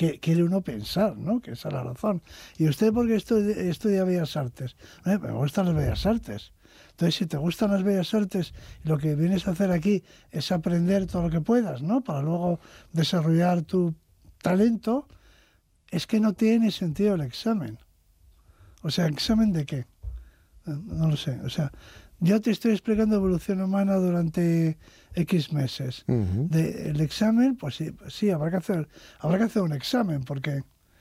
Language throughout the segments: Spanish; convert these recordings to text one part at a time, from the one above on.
quiere uno pensar, ¿no? Que esa es la razón. ¿Y usted por qué estudia Bellas Artes? Me gustan las Bellas Artes. Entonces, si te gustan las Bellas Artes y lo que vienes a hacer aquí es aprender todo lo que puedas, ¿no? Para luego desarrollar tu talento, es que no tiene sentido el examen. O sea, ¿examen de qué? No lo sé. O sea, yo te estoy explicando evolución humana durante X meses. El examen, pues sí, habrá que hacer un examen, porque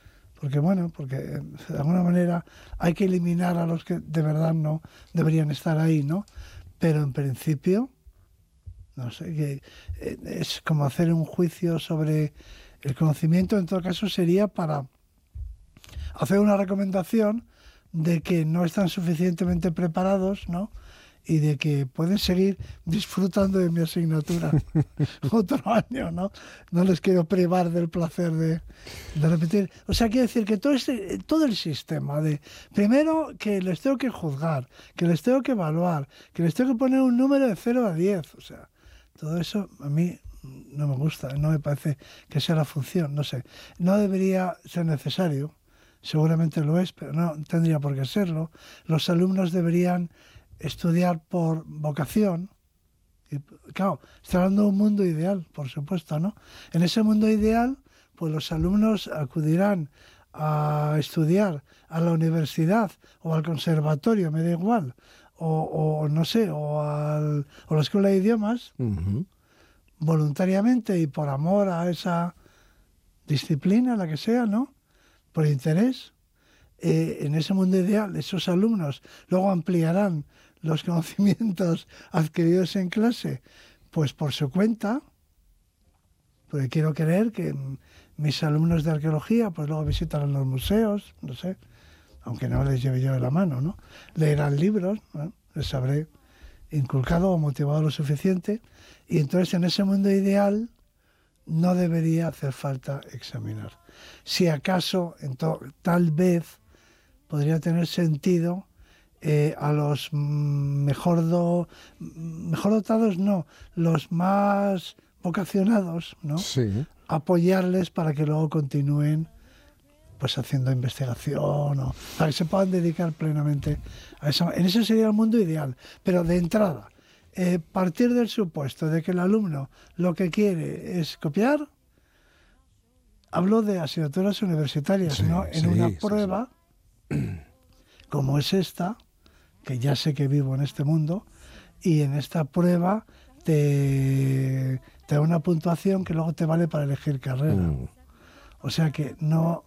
de alguna manera hay que eliminar a los que de verdad no deberían estar ahí, ¿no? Pero en principio, no sé, que es como hacer un juicio sobre el conocimiento. En todo caso sería para hacer una recomendación de que no están suficientemente preparados, ¿no? Y de que pueden seguir disfrutando de mi asignatura otro año, ¿no? No les quiero privar del placer de repetir. O sea, quiero decir que todo el sistema de, primero, que les tengo que juzgar, que les tengo que evaluar, que les tengo que poner un número de 0 a 10, o sea, todo eso a mí no me gusta, no me parece que sea la función, no sé. No debería ser necesario, seguramente lo es, pero no tendría por qué serlo. Los alumnos deberían estudiar por vocación. Y, claro, estoy hablando de un mundo ideal, por supuesto, ¿no? En ese mundo ideal, pues los alumnos acudirán a estudiar a la universidad o al conservatorio, me da igual, o no sé, o la escuela de idiomas, voluntariamente y por amor a esa disciplina, la que sea, ¿no? Por interés. En ese mundo ideal, esos alumnos luego ampliarán los conocimientos adquiridos en clase, pues por su cuenta, porque quiero creer que mis alumnos de arqueología pues luego visitarán los museos, no sé, aunque no les lleve yo de la mano, ¿no? Leerán libros, ¿no? Les habré inculcado o motivado lo suficiente, y entonces en ese mundo ideal no debería hacer falta examinar. Si acaso, tal vez, podría tener sentido a los mejor dotados, no, los más vocacionados, ¿no? Sí. Apoyarles para que luego continúen pues haciendo investigación o para que se puedan dedicar plenamente a eso. En ese sería el mundo ideal. Pero de entrada, partir del supuesto de que el alumno lo que quiere es copiar, hablo de asignaturas universitarias, sí, ¿no? En una prueba como es esta, que ya sé que vivo en este mundo, y en esta prueba te da una puntuación que luego te vale para elegir carrera. O sea que no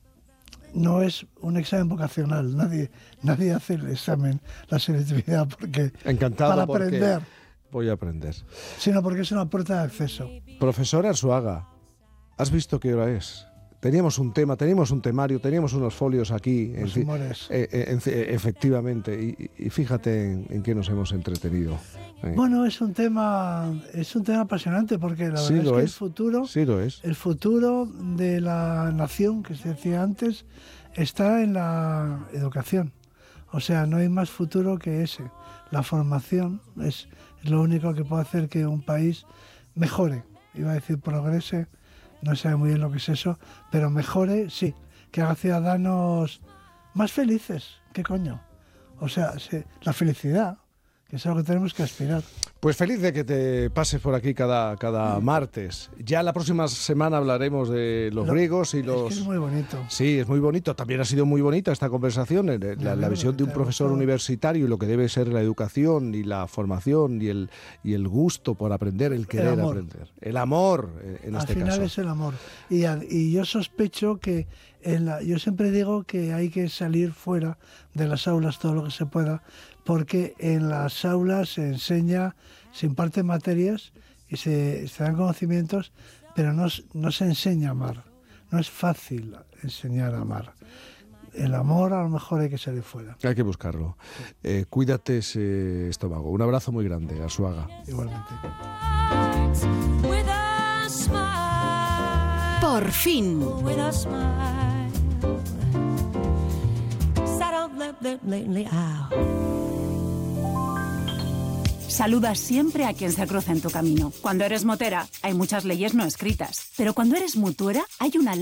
es un examen vocacional. Nadie hace el examen, la selectividad, porque para aprender. Voy a aprender. Sino porque es una puerta de acceso. Profesor Arzuaga, ¿has visto qué hora es? Teníamos un temario, teníamos unos folios aquí. Los humores. Efectivamente, y fíjate en qué nos hemos entretenido. Bueno, es un tema apasionante, porque la verdad es que el futuro de la nación, que se decía antes, está en la educación. O sea, no hay más futuro que ese. La formación es lo único que puede hacer que un país mejore. Iba a decir progrese, no sé muy bien lo que es eso, pero mejore, sí, que haga ciudadanos más felices. ¿Qué coño? O sea, la felicidad, que es algo que tenemos que aspirar. Pues feliz de que te pases por aquí cada martes. Ya la próxima semana hablaremos de los griegos y los... Es que es muy bonito. Sí, es muy bonito. También ha sido muy bonita esta conversación, la visión de un profesor universitario y lo que debe ser la educación y la formación y el gusto por aprender, el querer aprender. El amor, en este caso. Al final es el amor. Y yo sospecho que... yo siempre digo que hay que salir fuera de las aulas todo lo que se pueda, porque en las aulas se enseña, se imparten materias y se dan conocimientos, pero no se enseña a amar. No es fácil enseñar a amar. El amor a lo mejor hay que salir fuera. Hay que buscarlo. Cuídate ese estómago. Un abrazo muy grande, Arzuaga. Igualmente. Por fin. Saluda siempre a quien se cruza en tu camino. Cuando eres motera, hay muchas leyes no escritas. Pero cuando eres mutuera, hay una ley